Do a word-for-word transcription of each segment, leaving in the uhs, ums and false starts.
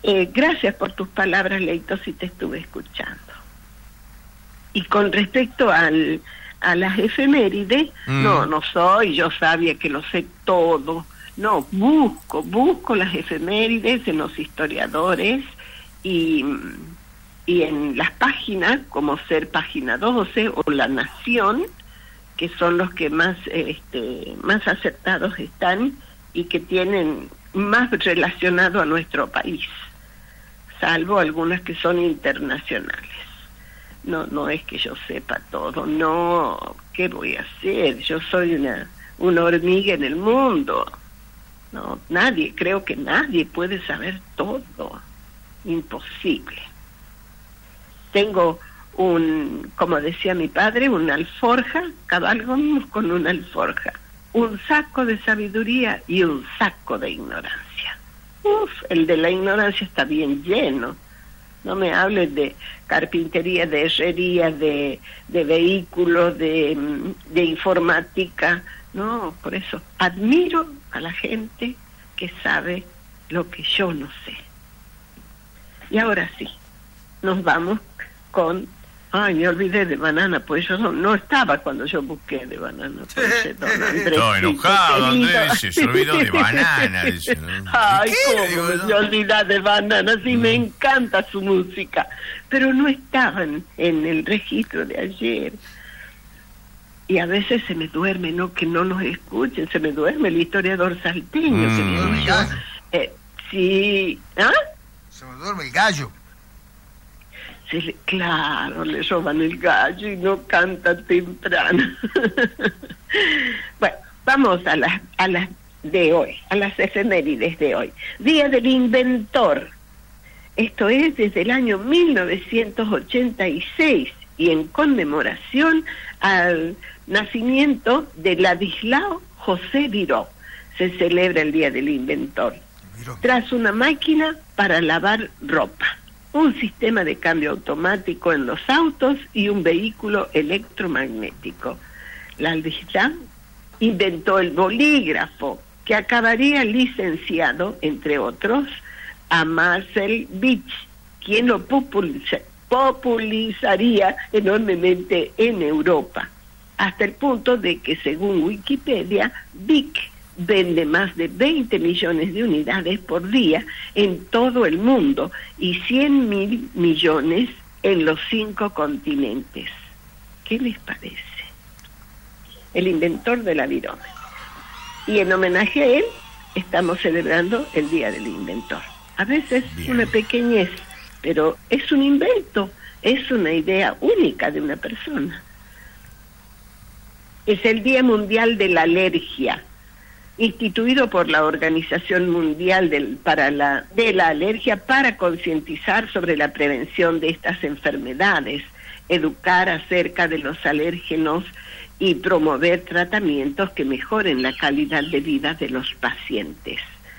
Eh, gracias por tus palabras, Leito, si te estuve escuchando. Y con respecto al, a las efemérides, mm. no, no soy yo sabia que lo sé todo. No, busco, busco las efemérides en los historiadores y, y en las páginas, como Ser Página doce o La Nación, que son los que más, este, más acertados están y que tienen más relacionado a nuestro país, salvo algunas que son internacionales. No, no es que yo sepa todo, no, ¿qué voy a hacer? Yo soy una, una hormiga en el mundo. No, nadie, creo que nadie puede saber todo. Imposible. Tengo un, como decía mi padre, una alforja, cabalgamos con una alforja, un saco de sabiduría y un saco de ignorancia. Uf, el de la ignorancia está bien lleno. No me hables de carpintería, de herrería, de, de vehículos, de, de informática. No, por eso admiro a la gente que sabe lo que yo no sé. Y ahora sí, nos vamos con... Ay, me olvidé de Banana, pues yo no, no estaba cuando yo busqué de Banana. Pues, don Andrés, todo enojado, Andrés, se, se olvidó de Banana. Dice, ¿no? Ay, cómo me no? olvidé de Banana, sí, mm. me encanta su música, pero no estaban en el registro de ayer. Y a veces se me duerme, no que no nos escuchen, se me duerme el historiador salteño. Mm. Que me yo, eh, sí, ¿ah? Se me duerme el gallo. Le, claro, le roban el gallo y no canta temprano. Bueno, vamos a las a las de hoy, a las efemérides de hoy. Día del Inventor. Esto es desde el año mil novecientos ochenta y seis y en conmemoración al nacimiento de Ladislao José Viró. Se celebra el Día del Inventor. Tras una máquina para lavar ropa, un sistema de cambio automático en los autos y un vehículo electromagnético. Ladislao inventó el bolígrafo, que acabaría licenciado, entre otros, a Marcel Bich, quien lo populiza, popularizaría enormemente en Europa, hasta el punto de que, según Wikipedia, Bic vende más de veinte millones de unidades por día en todo el mundo y cien mil millones en los cinco continentes. ¿Qué les parece? El inventor del avión. Y en homenaje a él estamos celebrando el Día del Inventor. A veces Bien. una pequeñez, pero es un invento, es una idea única de una persona. Es el Día Mundial de la Alergia, instituido por la Organización Mundial del, para la, de la Alergia para concientizar sobre la prevención de estas enfermedades, educar acerca de los alérgenos y promover tratamientos que mejoren la calidad de vida de los pacientes.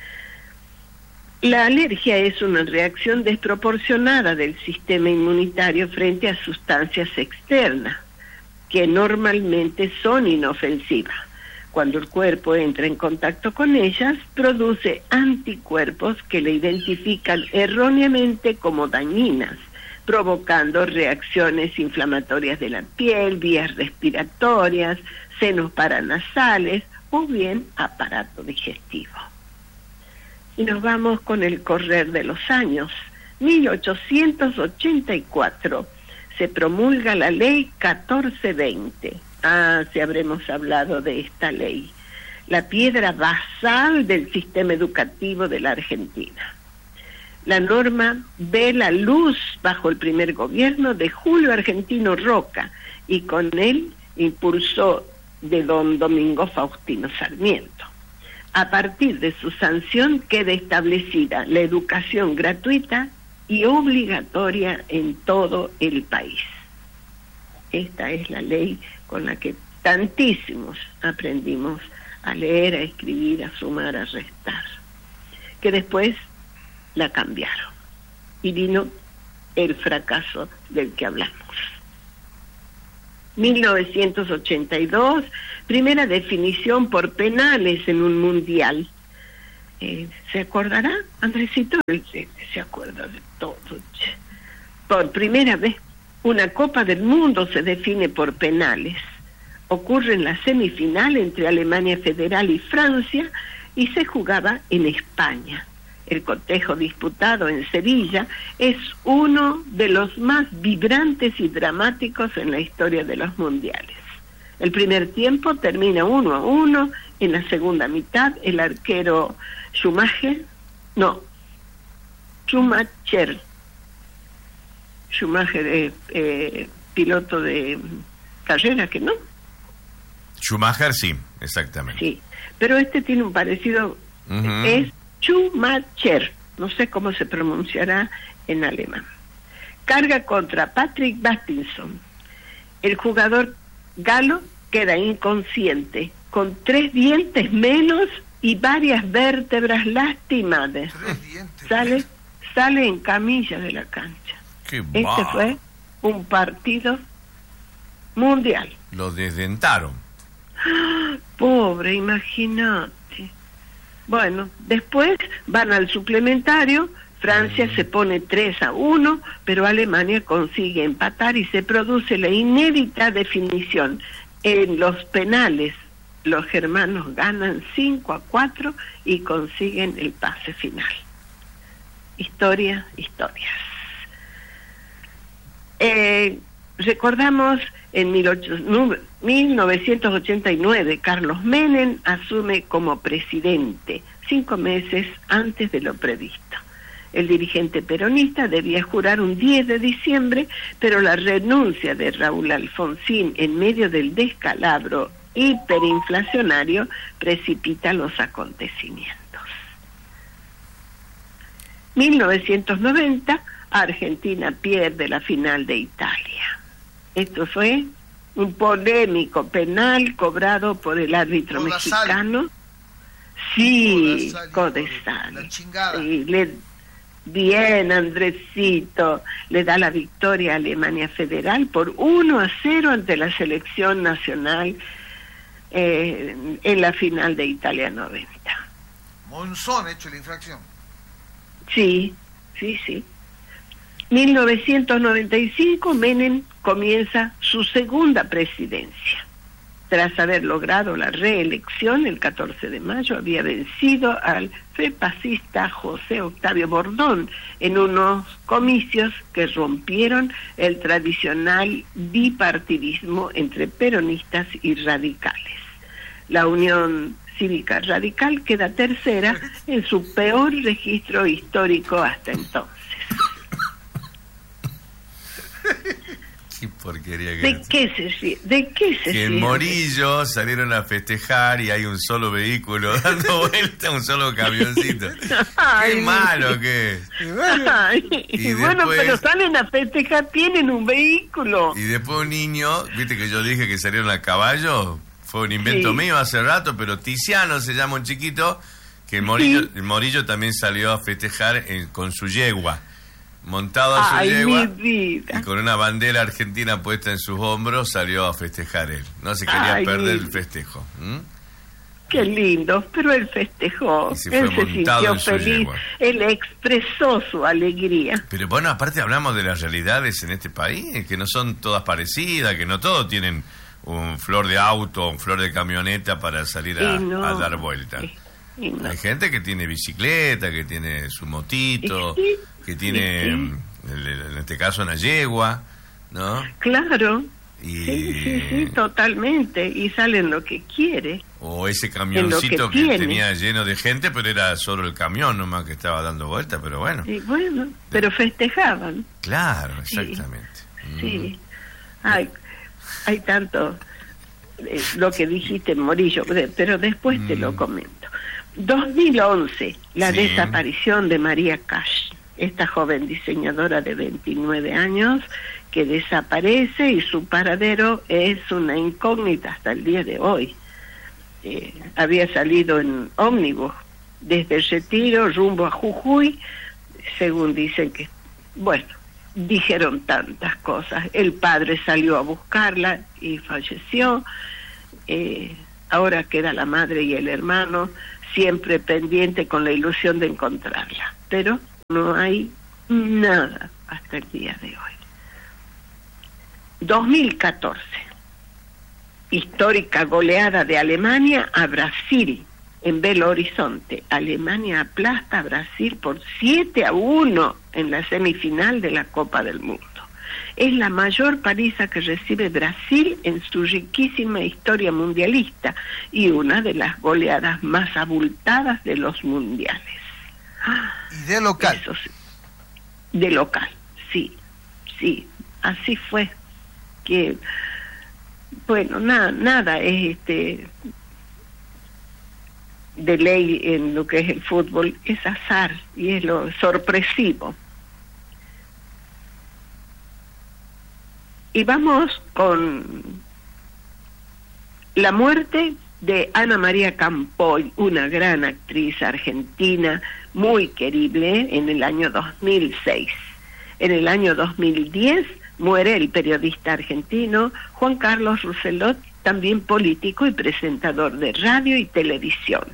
La alergia es una reacción desproporcionada del sistema inmunitario frente a sustancias externas, que normalmente son inofensivas. Cuando el cuerpo entra en contacto con ellas, produce anticuerpos que le identifican erróneamente como dañinas, provocando reacciones inflamatorias de la piel, vías respiratorias, senos paranasales o bien aparato digestivo. Y nos vamos con el correr de los años. mil ochocientos ochenta y cuatro se promulga la ley catorce veinte. Ah, si habremos hablado de esta ley, la piedra basal del sistema educativo de la Argentina. La norma ve la luz bajo el primer gobierno de Julio Argentino Roca y con él impulsó de don Domingo Faustino Sarmiento. A partir de su sanción queda establecida la educación gratuita y obligatoria en todo el país. Esta es la ley con la que tantísimos aprendimos a leer, a escribir, a sumar, a restar, que después la cambiaron y vino el fracaso del que hablamos. mil novecientos ochenta y dos, primera definición por penales en un mundial. Eh, ¿Se acordará, Andresito? Se, se acuerda de todo. Por primera vez, una Copa del Mundo se define por penales. Ocurre en la semifinal entre Alemania Federal y Francia y se jugaba en España. El cotejo disputado en Sevilla es uno de los más vibrantes y dramáticos en la historia de los mundiales. El primer tiempo termina uno a uno. En la segunda mitad, el arquero Schumacher, no, Schumacher, Schumacher es eh, piloto de carrera, ¿que no? Schumacher, sí, exactamente. Sí, pero este tiene un parecido, uh-huh. Es Schumacher, no sé cómo se pronunciará en alemán. Carga contra Patrick Battinson. El jugador galo queda inconsciente, con tres dientes menos y varias vértebras lastimadas. Tres dientes. Sale, sale en camilla de la cancha. Qué este bah. Fue un partido mundial. Lo desdentaron. ¡Ah! Pobre, imagínate. Bueno, después van al suplementario. Francia mm. se pone tres a uno, pero Alemania consigue empatar y se produce la inédita definición. En los penales, los germanos ganan cinco a cuatro y consiguen el pase final. Historia, historias. Eh, recordamos en mil novecientos ochenta y nueve, Carlos Menem asume como presidente, cinco meses antes de lo previsto. El dirigente peronista debía jurar un diez de diciembre, pero la renuncia de Raúl Alfonsín en medio del descalabro hiperinflacionario precipita los acontecimientos. mil novecientos noventa, Argentina pierde la final de Italia. Esto fue un polémico penal cobrado por el árbitro Codazal. mexicano. Sí, Codazal, Codazal. La chingada. Sí, le, bien, Andresito, le da la victoria a Alemania Federal por uno a cero ante la selección nacional eh, en la final de Italia noventa. Monzón hecho la infracción. Sí, sí, sí. mil novecientos noventa y cinco, Menem comienza su segunda presidencia. Tras haber logrado la reelección, el catorce de mayo había vencido al fepacista José Octavio Bordón en unos comicios que rompieron el tradicional bipartidismo entre peronistas y radicales. La Unión Cívica Radical queda tercera en su peor registro histórico hasta entonces. Qué porquería que ¿De es. qué se ríe? ¿De qué se Que en ríe? Morillo salieron a festejar y hay un solo vehículo dando vuelta, un solo camioncito. Ay, Qué malo que es. Ay, Y bueno, después- pero salen a festejar, tienen un vehículo. Y después un niño, viste que yo dije que salieron a caballo, fue un invento Sí. mío hace rato, pero Tiziano se llama un chiquito, que en Morillo, Sí. en Morillo también salió a festejar en- con su yegua, montado a su Ay, yegua, mi vida. y con una bandera argentina puesta en sus hombros salió a festejar él. No se quería Ay, perder mi- el festejo. ¿m? Qué lindo, pero él festejó, Y se fue él se montado sintió en su feliz, yegua. él expresó su alegría. Pero bueno, aparte hablamos de las realidades en este país, que no son todas parecidas, que no todos tienen un flor de auto, un flor de camioneta para salir a, Y no, a dar vuelta. y- y no. Hay gente que tiene bicicleta, que tiene su motito, Y sí, que tiene, y sí. mm, el- el- en este caso, una yegua, ¿no? Claro, Y, sí, sí, sí, totalmente, y salen lo que quiere. O ese En camioncito lo que que, tiene. tenía lleno de gente, pero era solo el camión nomás que estaba dando vuelta, pero bueno. Y bueno, pero festejaban. Claro, Sí. exactamente. Sí, hay, hay tanto, eh, lo que dijiste, Morillo, de- pero después te lo comento. dos mil once, la Sí. desaparición de María Cash, esta joven diseñadora de veintinueve años que desaparece y su paradero es una incógnita hasta el día de hoy. Eh, había salido en ómnibus desde el Retiro rumbo a Jujuy, según dicen que, bueno, dijeron tantas cosas. El padre salió a buscarla y falleció. Eh, ahora queda la madre y el hermano siempre pendiente con la ilusión de encontrarla, pero no hay nada hasta el día de hoy. dos mil catorce, histórica goleada de Alemania a Brasil en Belo Horizonte. Alemania aplasta a Brasil por siete a uno en la semifinal de la Copa del Mundo. Es la mayor paliza que recibe Brasil en su riquísima historia mundialista y una de las goleadas más abultadas de los mundiales. ¿Y de local? Eso sí, de local, sí, sí, así fue. Que, bueno, nada, nada es este de ley en lo que es el fútbol, es azar y es lo sorpresivo. Y vamos con la muerte de Ana María Campoy, una gran actriz argentina, muy querible, en el año dos mil seis. En el año dos mil diez muere el periodista argentino Juan Carlos Rousselot, también político y presentador de radio y televisión.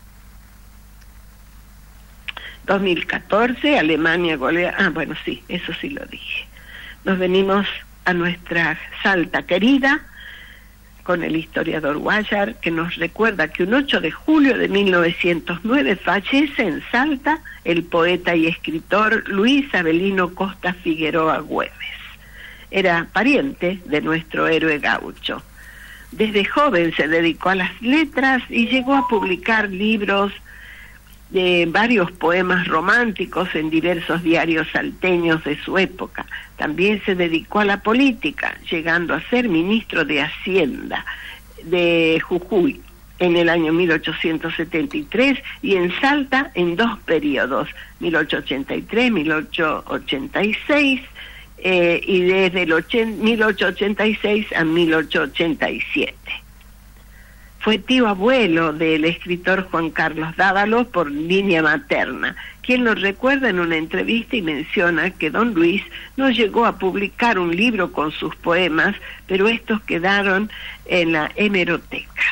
dos mil catorce, Alemania golea... Ah, bueno, sí, eso sí lo dije. Nos venimos a nuestra Salta querida, con el historiador Guayar, que nos recuerda que un ocho de julio de mil novecientos nueve fallece en Salta el poeta y escritor Luis Avelino Costa Figueroa Güemes. Era pariente de nuestro héroe gaucho. Desde joven se dedicó a las letras y llegó a publicar libros de varios poemas románticos en diversos diarios salteños de su época. También se dedicó a la política, llegando a ser ministro de Hacienda de Jujuy en el año mil ochocientos setenta y tres y en Salta en dos periodos, mil ochocientos ochenta y tres, mil ochocientos ochenta y seis, eh, y desde el mil ochocientos ochenta y seis a mil ochocientos ochenta y siete. Fue tío abuelo del escritor Juan Carlos Dávalos por línea materna, quien lo recuerda en una entrevista y menciona que don Luis no llegó a publicar un libro con sus poemas, pero estos quedaron en la hemeroteca.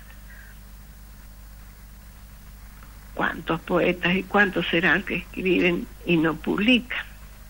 ¿Cuántos poetas y cuántos serán que escriben y no publican?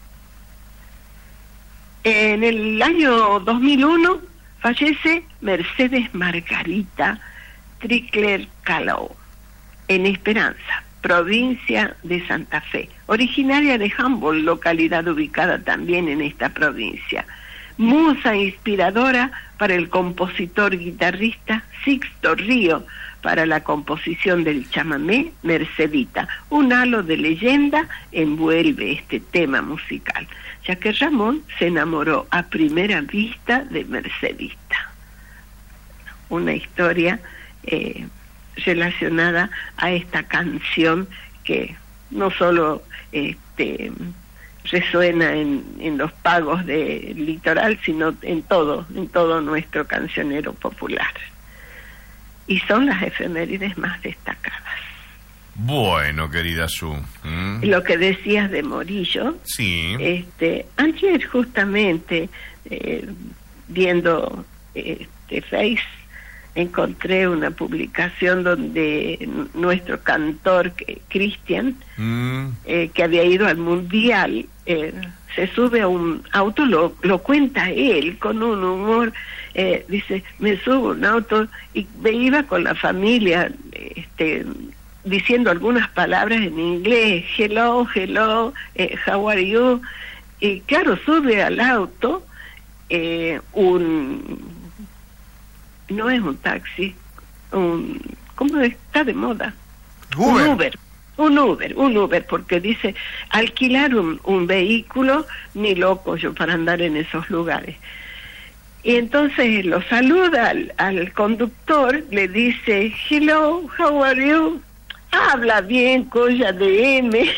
En el año dos mil uno fallece Mercedes Margarita Trickler Caló, en Esperanza, provincia de Santa Fe, originaria de Humboldt, localidad ubicada también en esta provincia. Musa inspiradora para el compositor guitarrista Sixto Río, para la composición del chamamé Mercedita. Un halo de leyenda envuelve este tema musical, ya que Ramón se enamoró a primera vista de Mercedita. Una historia eh, relacionada a esta canción que no solo este, resuena en, en los pagos del litoral, sino en todo, en todo nuestro cancionero popular. Y son las efemérides más destacadas. Bueno, querida Su. ¿Mm? Lo que decías de Morillo. Sí. Este, ayer justamente, eh, viendo este Face, encontré una publicación donde nuestro cantor, Cristian, mm. eh, que había ido al Mundial, eh, se sube a un auto, lo, lo cuenta él con un humor, eh, dice, me subo a un auto y me iba con la familia, este, diciendo algunas palabras en inglés, hello, hello, eh, how are you, y claro, sube al auto eh, un, no es un taxi, un, ¿cómo está de moda? Uber. Un Uber. Un Uber, un Uber, porque dice, alquilar un, un vehículo, ni loco yo para andar en esos lugares. Y entonces lo saluda al, al conductor, le dice, hello, how are you? Habla bien, colla de M.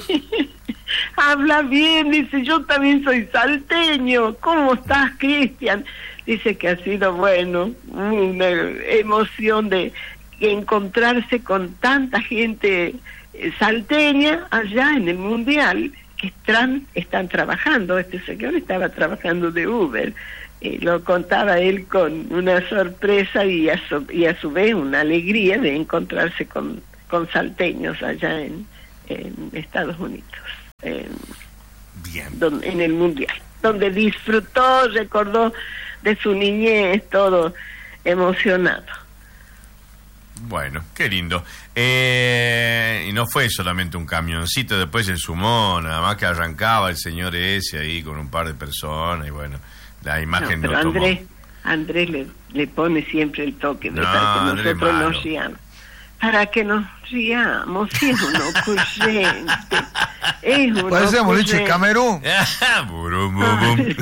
Habla bien, dice, yo también soy salteño. ¿Cómo estás, Cristian? Dice que ha sido, bueno, una emoción de encontrarse con tanta gente salteña allá en el Mundial, que están, están trabajando. Este señor estaba trabajando de Uber, y lo contaba él con una sorpresa y a su, y a su vez una alegría de encontrarse con, con salteños allá en, en Estados Unidos, en, Bien. donde, en el Mundial, donde disfrutó, recordó de su niñez, todo emocionado. Bueno, qué lindo. Eh, y no fue solamente un camioncito, después se sumó, nada más que arrancaba el señor ese ahí con un par de personas y bueno, la imagen no, no pero tomó. Andrés, Andrés le, le pone siempre el toque de No, para que Andrés nosotros malo. nos riamos. Para que nos riamos, sí, es un ocurrente. Es un Parecemos leche de ocurrente. Camerún. Burum, bum, bum.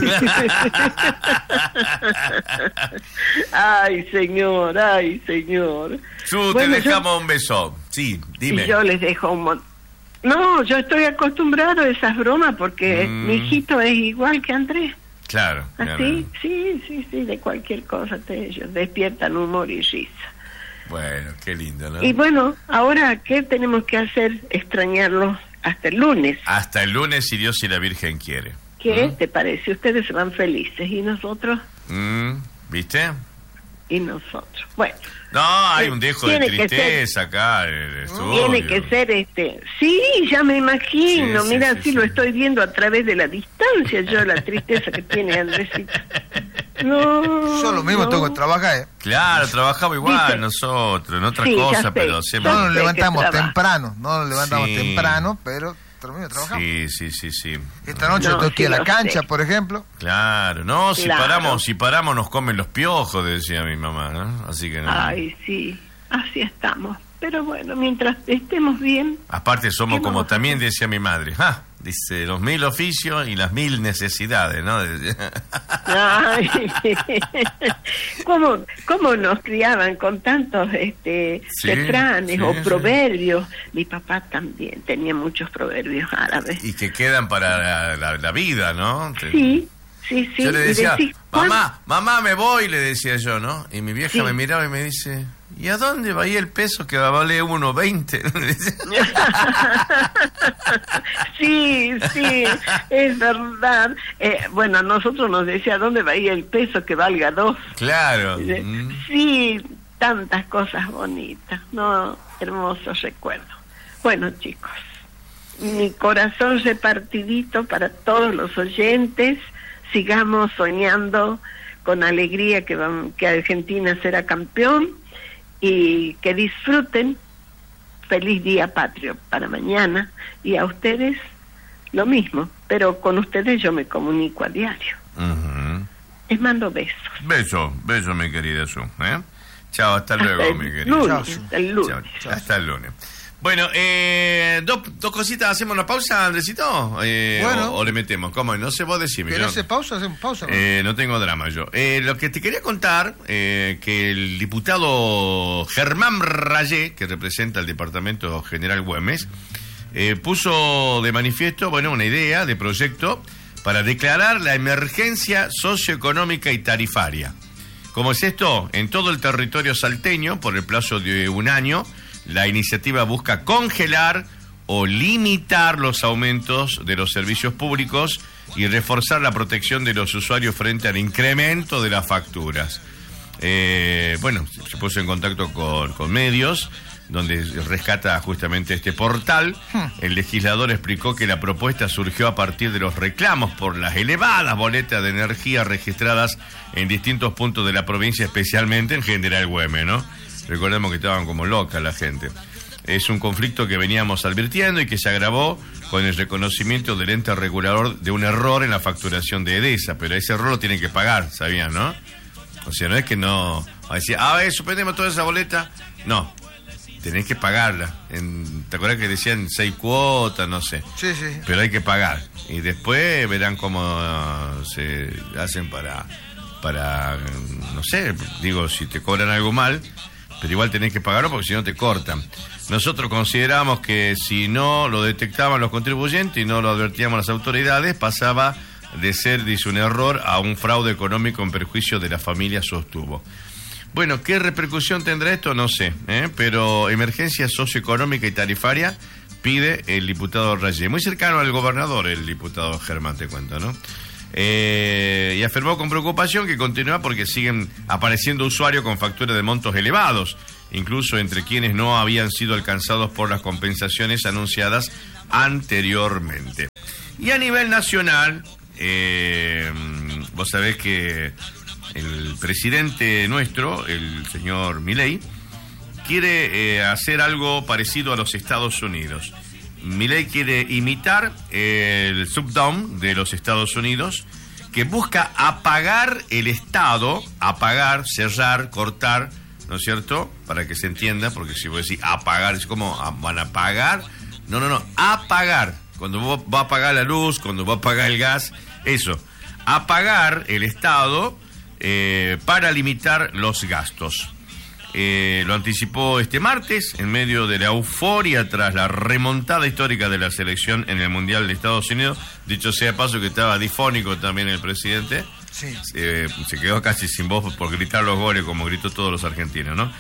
Ay, señor, ay, señor. Su, Bueno, te yo- dejamos un beso. Sí, dime. Y yo les dejo un montón. No, yo estoy acostumbrado a esas bromas porque Mm. mi hijito es igual que Andrés. Claro. claro. Así, sí, sí, sí, de cualquier cosa te, ellos despiertan humor y risa. Bueno, qué lindo, ¿no? Y bueno, ahora, ¿qué tenemos que hacer? Extrañarlos hasta el lunes. Hasta el lunes, si Dios y la Virgen quiere. ¿Qué ¿Mm? te parece? Ustedes se van felices y nosotros, Mm, ¿Viste? y nosotros. Bueno, No, hay un dejo de Tiene que tristeza acá en el estudio. tiene que ser este... Sí, ya me imagino. Sí, sí, Mira, sí, sí, sí. lo estoy viendo a través de la distancia, yo la tristeza que tiene Andresito. No, Yo lo mismo no. tengo que trabajar, ¿eh? Claro, trabajamos igual Dice- nosotros, en otra Sí, ya cosa, sé. pero No hacemos... sé nos que levantamos trabaja. temprano, no nos levantamos Sí. temprano, pero termino trabajando. Sí, sí, sí, sí. Esta noche No, tengo que ir sí a la lo cancha, sé. por ejemplo. Claro, no, si Claro. paramos, si paramos nos comen los piojos, decía mi mamá, ¿no? Así que no. Ay, sí, así estamos. Pero bueno, mientras estemos bien... Aparte somos ¿Qué como vamos a también decía mi madre, ¡ja! Dice, los mil oficios y las mil necesidades, ¿no? Ay, ¿Cómo, ¿Cómo nos criaban con tantos este, Sí, refranes sí, o sí. proverbios? Mi papá también tenía muchos proverbios árabes. Y que quedan para la, la- la vida, ¿no? Te- Sí, sí, sí. Yo le y decía, decís, ¿cuán- mamá, mamá, me voy, le decía yo, ¿no? Y mi vieja Sí. me miraba y me dice, ¿y a dónde va ahí el peso que va a valer uno veinte? Sí, sí, es verdad. Eh, bueno, a nosotros nos decía, ¿dónde va a ir el peso que valga dos? Claro. Dice, Mm. sí, tantas cosas bonitas, no, hermosos recuerdos. Bueno, chicos, mi corazón repartidito para todos los oyentes, sigamos soñando con alegría que, van, que Argentina será campeón y que disfruten. Feliz día patrio para mañana y a ustedes lo mismo, pero con ustedes yo me comunico a diario. Ujú. Les mando besos. Beso, beso, mi querida Su. ¿eh? Chao, hasta luego, Hasta mi el querida. lunes, Chao, Su. hasta el lunes. Chao, chao. Hasta el lunes. Bueno, eh, dos, dos cositas, ¿hacemos una pausa, Andresito? Eh, Bueno. o, o le metemos, ¿cómo? No sé, vos decime. ¿Querés yo- hacer pausa? Hacemos pausa. ¿no? Eh, no tengo drama yo. Eh, lo que te quería contar, eh, que el diputado Germán Rayé, que representa el departamento General Güemes, eh, puso de manifiesto, bueno, una idea de proyecto para declarar la emergencia socioeconómica y tarifaria. ¿Cómo es esto? En todo el territorio salteño, por el plazo de un año, la iniciativa busca congelar o limitar los aumentos de los servicios públicos y reforzar la protección de los usuarios frente al incremento de las facturas. Eh, bueno, se puso en contacto con, con medios, donde rescata justamente este portal. El legislador explicó que la propuesta surgió a partir de los reclamos por las elevadas boletas de energía registradas en distintos puntos de la provincia, especialmente en General Güemes, ¿no? Recordemos que estaban como locas la gente. Es un conflicto que veníamos advirtiendo y que se agravó con el reconocimiento del ente regulador de un error en la facturación de EDESA, pero ese error lo tienen que pagar, ¿sabían, no? O sea, no es que no... a decir, ah, ver, suspendemos toda esa boleta. No, tenés que pagarla. En, ¿te acuerdas que decían seis cuotas? No sé. Sí, sí. Pero hay que pagar. Y después verán cómo uh, se hacen para, para, no sé, digo, si te cobran algo mal, pero igual tenés que pagarlo porque si no te cortan. Nosotros consideramos que si no lo detectaban los contribuyentes y no lo advertíamos las autoridades, pasaba de ser, dice, un error a un fraude económico en perjuicio de la familia, sostuvo. Bueno, ¿qué repercusión tendrá esto? No sé, ¿eh? Pero emergencia socioeconómica y tarifaria pide el diputado Rayé. Muy cercano al gobernador, el diputado Germán, te cuento, ¿no? Eh, y afirmó con preocupación que continúa porque siguen apareciendo usuarios con facturas de montos elevados incluso entre quienes no habían sido alcanzados por las compensaciones anunciadas anteriormente. Y a nivel nacional, eh, vos sabés que el presidente nuestro, el señor Milei, quiere eh, hacer algo parecido a los Estados Unidos. Milei quiere imitar el shutdown de los Estados Unidos, que busca apagar el Estado, apagar, cerrar, cortar, ¿no es cierto? Para que se entienda, porque si vos decís apagar, es como, ¿van a apagar? No, no, no, apagar. Cuando vos va a apagar la luz, cuando va a apagar el gas, eso. Apagar el Estado eh, para limitar los gastos. Eh, lo anticipó este martes en medio de la euforia tras la remontada histórica de la selección en el Mundial de Estados Unidos. Dicho sea de paso que estaba difónico también el presidente. Sí. Eh, se quedó casi sin voz por gritar los goles como gritó todos los argentinos, ¿no?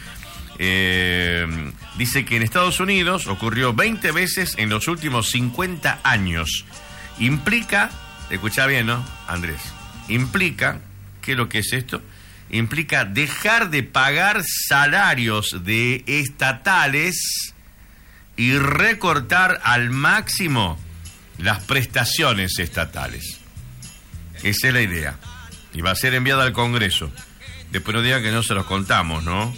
Eh, dice que en Estados Unidos ocurrió veinte veces en los últimos cincuenta años. Implica, escuchá bien, ¿no, Andrés? Implica, ¿qué es lo que es esto? Implica dejar de pagar salarios de estatales y recortar al máximo las prestaciones estatales. Esa es la idea. Y va a ser enviada al Congreso. Después no digan que no se los contamos, ¿no?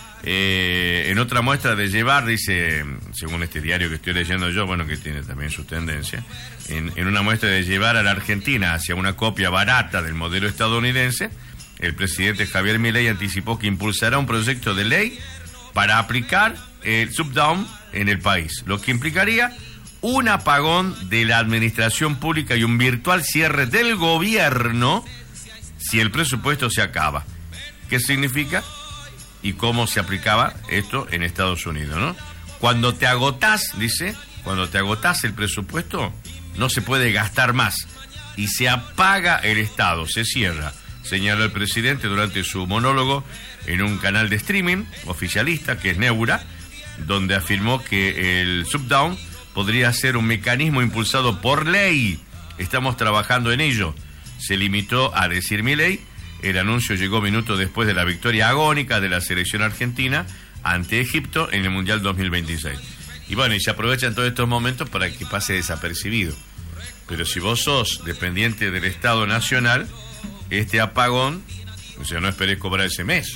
Eh, en otra muestra de llevar, dice, según este diario que estoy leyendo yo, bueno, que tiene también sus tendencias, en, en una muestra de llevar a la Argentina hacia una copia barata del modelo estadounidense, el presidente Javier Milei anticipó que impulsará un proyecto de ley para aplicar el shutdown en el país, lo que implicaría un apagón de la administración pública y un virtual cierre del gobierno si el presupuesto se acaba. ¿Qué significa? Y cómo se aplicaba esto en Estados Unidos, ¿no? Cuando te agotás, dice, cuando te agotás el presupuesto, no se puede gastar más y se apaga el Estado, se cierra, señaló el presidente durante su monólogo en un canal de streaming oficialista que es Neura, donde afirmó que el shutdown podría ser un mecanismo impulsado por ley. Estamos trabajando en ello. Se limitó a decir Milei. El anuncio llegó minutos después de la victoria agónica de la selección argentina ante Egipto en el Mundial dos mil veintiséis. Y bueno, y se aprovechan todos estos momentos para que pase desapercibido. Pero si vos sos dependiente del Estado Nacional, este apagón, o sea, no esperés cobrar ese mes.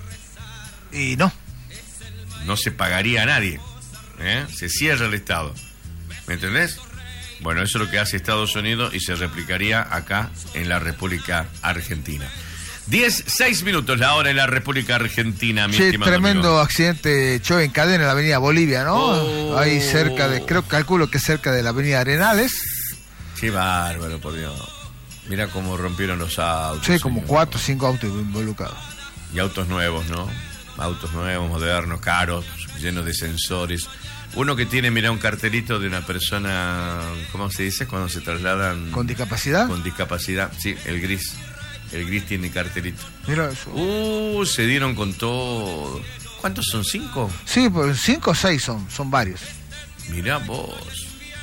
Y no. No se pagaría a nadie. ¿eh? Se cierra el Estado. ¿Me entendés? Bueno, eso es lo que hace Estados Unidos y se replicaría acá en la República Argentina. diez, seis minutos la hora en la República Argentina, mi sí, estimado tremendo amigo. accidente, choque en cadena en la avenida Bolivia, ¿no? Oh. Ahí cerca de, creo, calculo que cerca de la avenida Arenales. Qué bárbaro, por Dios. Mira cómo rompieron los autos. Sí, como señor. cuatro o cinco autos involucrados. Y autos nuevos, ¿no? Autos nuevos, modernos, caros, llenos de sensores. Uno que tiene, mira, un cartelito de una persona, ¿cómo se dice? Cuando se trasladan... ¿Con discapacidad? Con discapacidad, sí, el gris. El gris tiene cartelito. Mira eso. Uh, se dieron con todo. ¿Cuántos son? ¿Cinco? Sí, pues cinco o seis son, son varios. Mirá vos.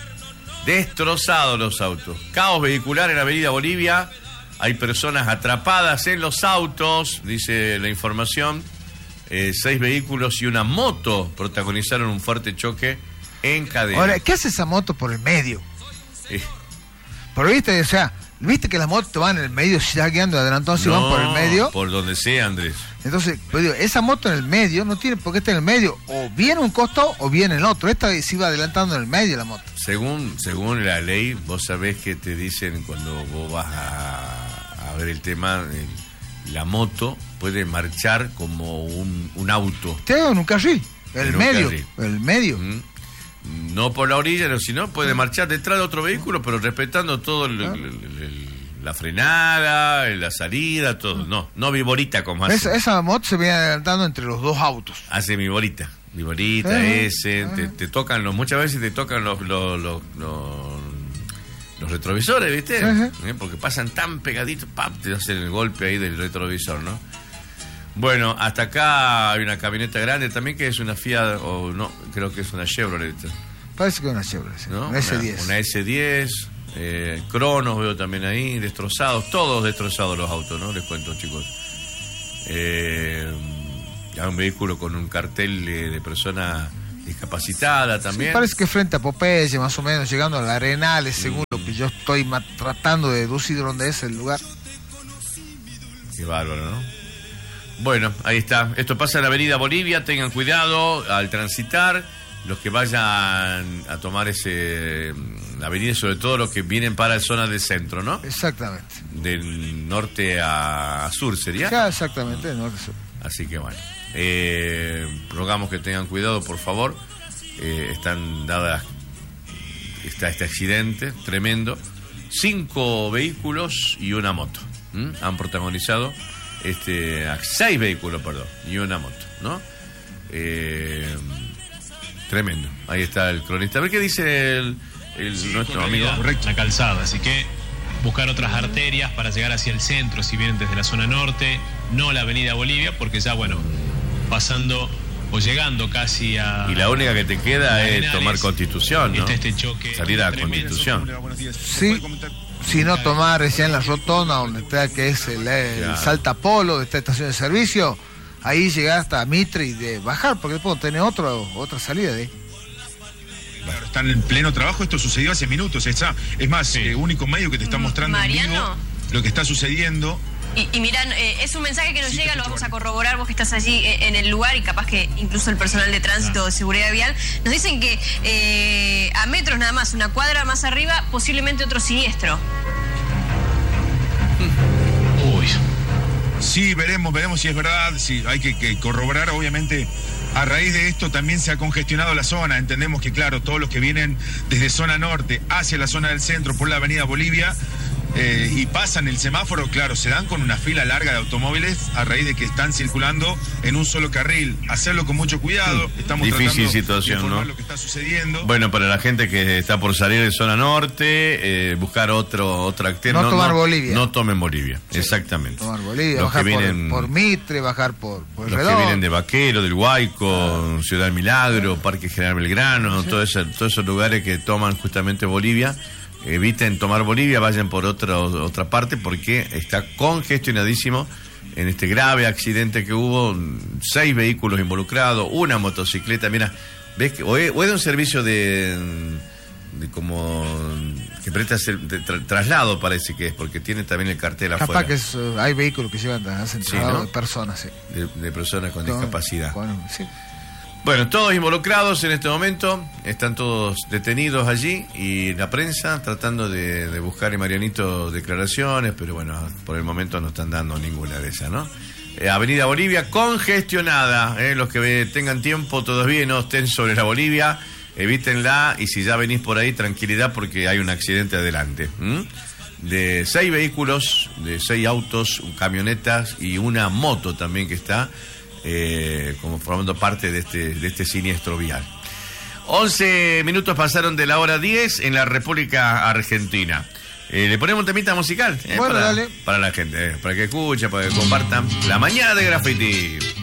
Destrozados los autos. Caos vehicular en la avenida Bolivia. Hay personas atrapadas en los autos, dice la información. Eh, seis vehículos y una moto protagonizaron un fuerte choque en cadena. Ahora, ¿qué hace esa moto por el medio? Eh. Pero viste, o sea, viste que las motos te van en el medio, si estás guiando adelantado, si no, van por el medio. Por donde sea, Andrés. Entonces, pues digo, esa moto en el medio no tiene por qué estar en el medio, o bien un costado o bien el otro. Esta se iba adelantando en el medio la moto. Según, según la ley, vos sabés que te dicen cuando vos vas a, a ver el tema, el, la moto puede marchar como un, un auto. Te hago en un carril, el En un medio, carril. el medio. ¿Mm? No por la orilla, no, sino puede marchar detrás de otro vehículo, pero respetando todo el, el, el, el, la frenada, la salida, todo. No, no viborita como hace. Esa, esa moto se viene adelantando entre los dos autos. Hace viborita, viborita, Eh, ese, eh. te, te tocan los, muchas veces te tocan los los, los, los, los retrovisores, ¿viste? Ajá. ¿Eh? Porque pasan tan pegaditos, ¡pam!, te hacen el golpe ahí del retrovisor, ¿no? Bueno, hasta acá hay una camioneta grande también que es una Fiat, o no, creo que es una Chevrolet, Parece que es una Chevrolet, sí. ¿no? Una ese diez. Una, una ese diez, eh, Cronos veo también ahí, destrozados, todos destrozados los autos, ¿no? Les cuento, chicos. Eh, Hay un vehículo con un cartel de, de persona discapacitada también. Sí, parece que frente a Popeye, más o menos, llegando a la Arenales, según mm. lo que yo estoy tratando de deducir dónde es el lugar. Qué bárbaro, ¿no? Bueno, ahí está. Esto pasa en la avenida Bolivia, tengan cuidado al transitar. Los que vayan a tomar ese la avenida, sobre todo los que vienen para la zona del centro, ¿no? Exactamente. Del norte a sur, ¿sería? Ya, exactamente, del norte a sur. Así que bueno, eh, rogamos que tengan cuidado, por favor. Eh, están dadas, está este accidente tremendo. Cinco vehículos y una moto ¿m? han protagonizado este, seis vehículos, perdón, y una moto, ¿no? Eh, tremendo. Ahí está el cronista. A ver qué dice el, el sí, nuestro amigo. Correcto. La calzada, así que buscar otras arterias para llegar hacia el centro, si vienen desde la zona norte, no la avenida Bolivia, porque ya, bueno, pasando o llegando casi a... Y la única que te queda es Arenales, tomar Constitución, ¿no? Está este choque salir a Constitución. Sí, si no tomar recién la rotonda, donde está, que es el, el claro. Salta Polo, de esta estación de servicio, ahí llegar hasta Mitre y de bajar, porque después tener otro, otra salida de ahí. Claro, están en pleno trabajo, esto sucedió hace minutos, está, es más, sí. el único medio que te está mostrando en vivo lo que está sucediendo. Y, y miran, eh, es un mensaje que nos sí, llega, lo vamos a corroborar, vos que estás allí eh, en el lugar y capaz que incluso el personal de tránsito ah. de seguridad vial, nos dicen que eh, a metros nada más, una cuadra más arriba, posiblemente otro siniestro. Uy. Sí, veremos, veremos si es verdad, si hay que, que corroborar, obviamente. A raíz de esto también se ha congestionado la zona. Entendemos que, claro, todos los que vienen desde zona norte hacia la zona del centro por la avenida Bolivia eh, y pasan el semáforo, claro, se dan con una fila larga de automóviles a raíz de que están circulando en un solo carril. Hacerlo con mucho cuidado. Estamos difícil tratando situación, de informar ¿no? lo que está sucediendo. Bueno, para la gente que está por salir de zona norte, eh, buscar otro otra actividad. No, no tomar no, Bolivia. No tomen Bolivia, sí. Exactamente. Tomar Bolivia, los bajar que vienen, por, por Mitre, bajar por, por el Los Redón. que vienen de Vaquero, del Huayco, ah. Ciudad Milagro, Parque General Belgrano, sí. todo ese, todos esos lugares que toman justamente Bolivia. Eviten tomar Bolivia, vayan por otra otra parte porque está congestionadísimo en este grave accidente que hubo, seis vehículos involucrados, una motocicleta, mira, ves que o es, o es de un servicio de, de como que presta de tra, traslado parece que es, porque tiene también el cartel Capaz afuera. que es, uh, hay vehículos que llevan hacen sí, traslado ¿no? de personas, sí. De, de personas con Todo, discapacidad. Bueno, sí. Bueno, todos involucrados en este momento, están todos detenidos allí y la prensa tratando de, de buscar en Marianito declaraciones, pero bueno, por el momento no están dando ninguna de esas, ¿no? Eh, Avenida Bolivia congestionada, eh, los que tengan tiempo todavía no estén sobre la Bolivia, evítenla y si ya venís por ahí, tranquilidad porque hay un accidente adelante. ¿m? De seis vehículos, de seis autos, camionetas y una moto también que está... Eh, como formando parte de este, de este siniestro vial. once minutos pasaron de la hora diez en la República Argentina. Eh, le ponemos un temita musical eh, bueno, para, dale. para la gente, eh, para que escuchen, para que compartan la mañana de Graffiti.